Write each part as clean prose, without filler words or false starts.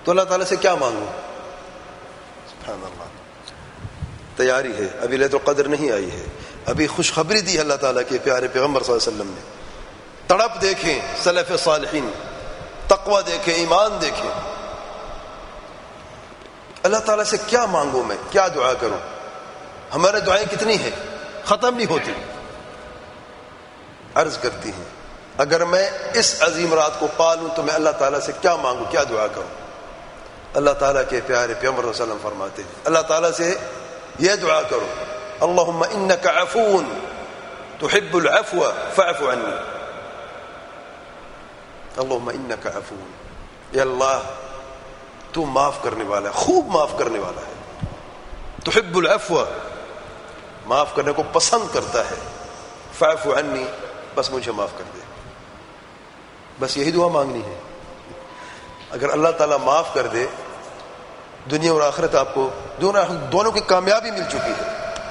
تو اللہ تعالیٰ سے کیا مانگوں؟ سبحان اللہ، تیاری ہے، ابھی لیلۃ القدر نہیں آئی ہے، ابھی خوشخبری دی اللہ تعالیٰ کے پیارے پیغمبر صلی اللہ علیہ وسلم نے. تڑپ دیکھیں سلف صالحین، تقوی دیکھیں، ایمان دیکھیں. اللہ تعالیٰ سے کیا مانگوں میں، کیا دعا کروں؟ ہمارے دعائیں کتنی ہیں، ختم نہیں ہوتی. عرض کرتی ہیں اگر میں اس عظیم رات کو پالوں تو میں اللہ تعالیٰ سے کیا مانگوں، کیا دعا کروں؟ اللہ تعالیٰ کے پیارے پیغمبر صلی اللہ علیہ وسلم فرماتے ہیں اللہ تعالیٰ سے یہ دعا کرو، اللہم انک عفو تحب العفو فاعف عنی. اللہم انک عفو، اے اللہ تو معاف کرنے والا ہے، خوب معاف کرنے والا ہے. تحب العفو، معاف کرنے کو پسند کرتا ہے. فاعف عنی، بس مجھے معاف کر دے. بس یہی دعا مانگنی ہے. اگر اللہ تعالیٰ معاف کر دے، دنیا اور آخرت آپ کو دونوں کی کامیابی مل چکی ہے.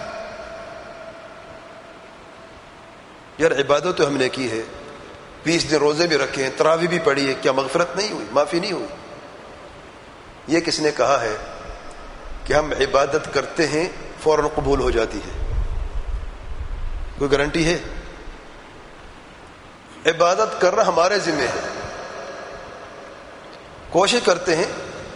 یار عبادت تو ہم نے کی ہے، 20 دن روزے بھی رکھے ہیں، تراویح بھی پڑھی ہے، کیا مغفرت نہیں ہوئی، معافی نہیں ہوئی؟ یہ کس نے کہا ہے کہ ہم عبادت کرتے ہیں فوراً قبول ہو جاتی ہے؟ کوئی گارنٹی ہے؟ عبادت کرنا ہمارے ذمہ ہے، کوشش کرتے ہیں،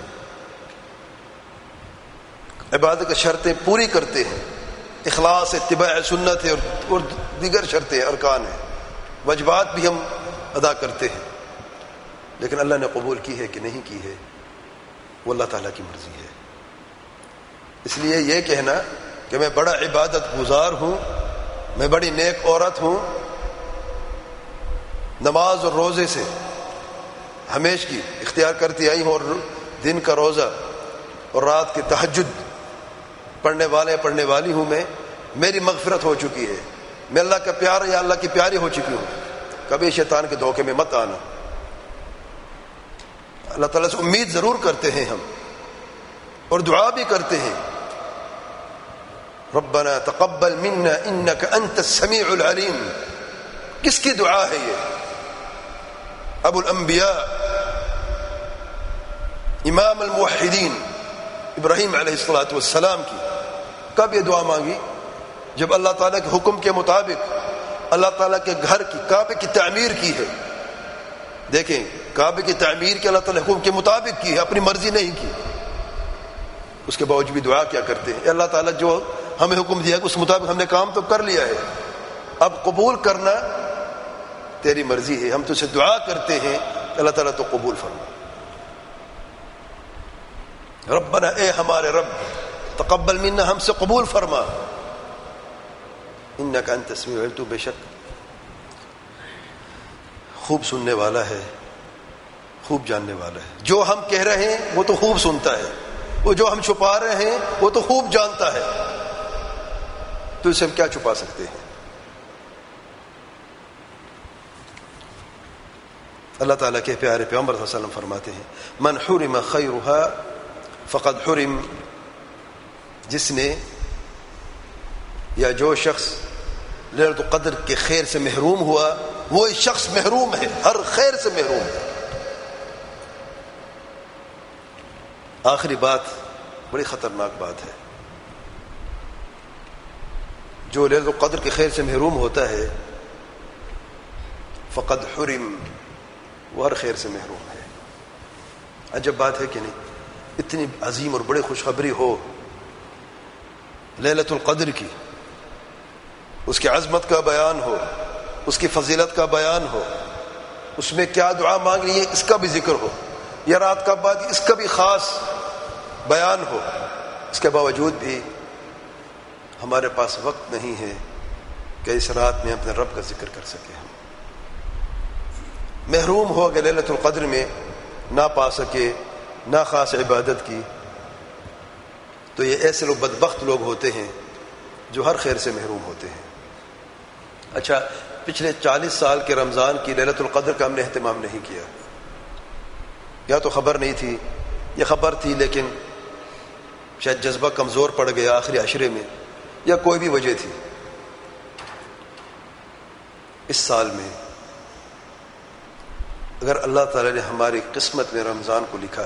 عبادت کی شرطیں پوری کرتے ہیں، اخلاص، اتباع سنت ہے اور دیگر شرطیں ارکان ہیں، واجبات بھی ہم ادا کرتے ہیں، لیکن اللہ نے قبول کی ہے کہ نہیں کی ہے وہ اللہ تعالیٰ کی مرضی ہے. اس لیے یہ کہنا کہ میں بڑا عبادت گزار ہوں، میں بڑی نیک عورت ہوں، نماز اور روزے سے ہمیشہ کی اختیار کرتی آئی ہوں، اور دن کا روزہ اور رات کے تہجد پڑھنے والی ہوں، میں میری مغفرت ہو چکی ہے، میں اللہ کا پیارا یا اللہ کی پیاری ہو چکی ہوں. کبھی شیطان کے دھوکے میں مت آنا. اللہ تعالیٰ سے امید ضرور کرتے ہیں ہم، اور دعا بھی کرتے ہیں، ربنا تقبل منا انک انت السمیع العلیم. کس کی دعا ہے یہ؟ ابو الانبیاء، امام الموحدین ابراہیم علیہ الصلوۃ والسلام کی. کب یہ دعا مانگی؟ جب اللہ تعالیٰ کے حکم کے مطابق اللہ تعالیٰ کے گھر کی، کعبے کی تعمیر کی ہے. دیکھیں، کعبے کی تعمیر کے اللہ تعالیٰ حکم کے مطابق کی ہے، اپنی مرضی نہیں کی. اس کے باوجود بھی دعا کیا کرتے ہیں، اللہ تعالیٰ جو ہمیں حکم دیا اس مطابق ہم نے کام تو کر لیا ہے، اب قبول کرنا تیری مرضی ہے. ہم تو سے دعا کرتے ہیں اللہ تعالیٰ تو قبول فرما. ربنا، اے ہمارے رب، تقبل منا، ہم سے قبول فرما، انک انت السمیع العلیم، تو بے شک خوب سننے والا ہے، خوب جاننے والا ہے. جو ہم کہہ رہے ہیں وہ تو خوب سنتا ہے، وہ جو ہم چھپا رہے ہیں وہ تو خوب جانتا ہے، تو اسے ہم کیا چھپا سکتے ہیں؟ اللہ تعالیٰ کے پیارے پیغمبر صلی اللہ علیہ وسلم فرماتے ہیں من حرم خیرها فقد حرم، جس نے یا جو شخص لیلۃ القدر کے خیر سے محروم ہوا، وہ شخص محروم ہے، ہر خیر سے محروم ہے. آخری بات بڑی خطرناک بات ہے، جو لیلۃ القدر کے خیر سے محروم ہوتا ہے فقد حرم، وہ ہر خیر سے محروم ہے. عجب بات ہے کہ نہیں؟ اتنی عظیم اور بڑی خوشخبری ہو لیلۃ القدر کی، اس کی عظمت کا بیان ہو، اس کی فضیلت کا بیان ہو، اس میں کیا دعا مانگنی ہے اس کا بھی ذکر ہو، یا رات کا بعد اس کا بھی خاص بیان ہو. اس کے باوجود بھی ہمارے پاس وقت نہیں ہے کہ اس رات میں اپنے رب کا ذکر کر سکیں. ہم محروم ہو گئے لیلۃ القدر میں، نہ پا سکے، نہ خاص عبادت کی، تو یہ ایسے لوگ بدبخت لوگ ہوتے ہیں جو ہر خیر سے محروم ہوتے ہیں. اچھا، پچھلے 40 سال کے رمضان کی لیلۃ القدر کا ہم نے اہتمام نہیں کیا، یا تو خبر نہیں تھی، یا خبر تھی لیکن شاید جذبہ کمزور پڑ گیا آخری عشرے میں، یا کوئی بھی وجہ تھی. اس سال میں اگر اللہ تعالی نے ہماری قسمت میں رمضان کو لکھا